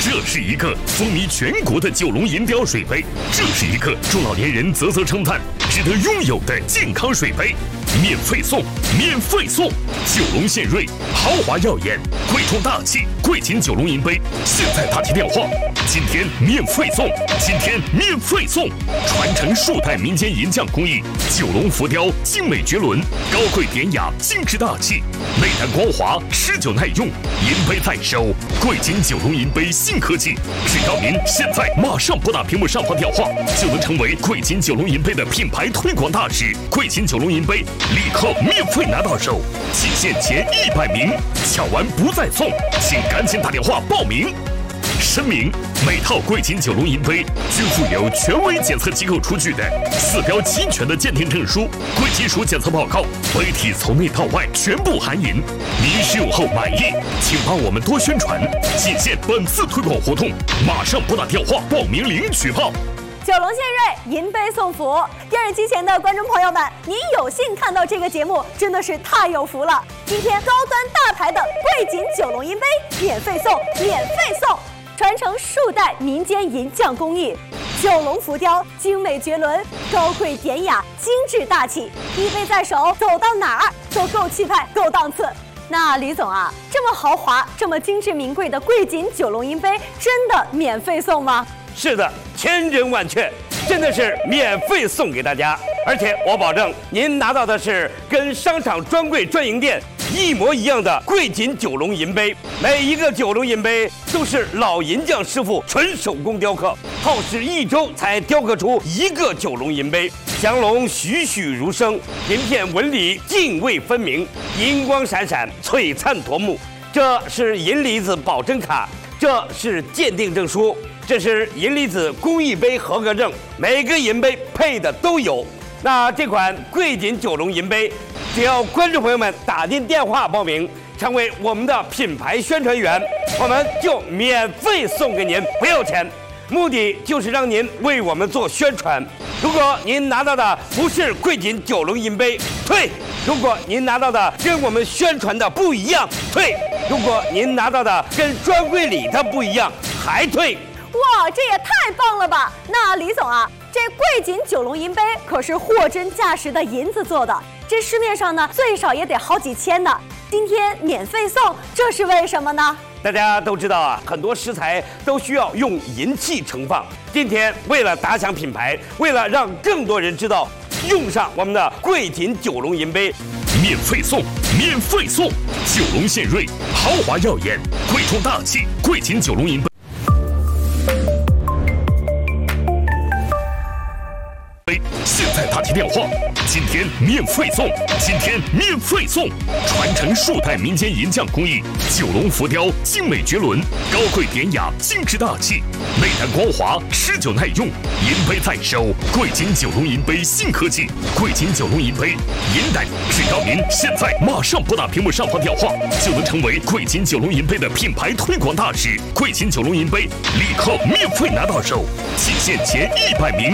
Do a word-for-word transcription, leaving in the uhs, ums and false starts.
这是一个风靡全国的九龙银雕水杯，这是一个中老年人啧啧称叹、值得拥有的健康水杯。免费送，免费送！九龙献瑞，豪华耀眼，贵重大气，贵金九龙银杯，现在打起电话，今天免费送，今天免费送！传承数代民间银匠工艺，九龙浮雕精美绝伦，高贵典雅，精致大气，内胆光滑，持久耐用，银杯在手，贵金九龙银杯新科技，只要您现在马上拨打屏幕上方电话，就能成为贵金九龙银杯的品牌推广大使。贵金九龙银杯立刻免费拿到手，仅限前一百名，抢完不再送，请赶紧打电话报名。声明：每套贵金九龙银杯均附有权威检测机构出具的四标齐全的鉴定证书、贵金属检测报告，杯体从内到外全部含银。您使用后满意，请帮我们多宣传。仅限本次推广活动，马上拨打电话报名领取炮。 九龙献瑞，银杯送福。电视机前的观众朋友们，您有幸看到这个节目，真的是太有福了。今天高端大牌的贵金九龙银杯免费送，免费送！传承数代民间银匠工艺，九龙浮雕精美绝伦，高贵典雅，精致大气，一杯在手，走到哪儿都够气派，够档次。那李总啊，这么豪华、这么精致名贵的贵金九龙银杯，真的免费送吗？ 是的，千真万确，真的是免费送给大家，而且我保证您拿到的是跟商场专柜专营店一模一样的贵金九龙银杯。每一个九龙银杯都是老银匠师傅纯手工雕刻，耗时一周才雕刻出一个九龙银杯，降龙栩栩如生，银片纹理泾渭分明，银光闪闪，璀璨夺目。这是银离子保真卡，这是鉴定证书，这是银离子工艺杯合格证，每个银杯配的都有。那这款贵金九龙银杯，只要观众朋友们打进电话报名，成为我们的品牌宣传员，我们就免费送给您，不要钱。目的就是让您为我们做宣传。如果您拿到的不是贵金九龙银杯，退；如果您拿到的跟我们宣传的不一样，退；如果您拿到的跟专柜里的不一样，还退。 哇，这也太棒了吧！那李总啊，这贵金九龙银杯可是货真价实的银子做的，这市面上呢最少也得好几千呢。今天免费送，这是为什么呢？ 大家都知道啊，很多食材都需要用银器盛放。今天为了打响品牌，为了让更多人知道，用上我们的贵金九龙银杯， 免费送，免费送！九龙献瑞，豪华耀眼，贵重大气，贵金九龙银杯。现在打起电话，今天免费送，今天免费送！传承数代民间银匠工艺，九龙浮雕精美绝伦，高贵典雅，精致大气，内胆光滑，持久耐用，银杯在手，贵金九龙银杯新科技，贵金九龙银杯银胆，只要您现在马上拨打屏幕上方电话，就能成为贵金九龙银杯的品牌推广大使。贵金九龙银杯立刻免费拿到手，仅限前一百名。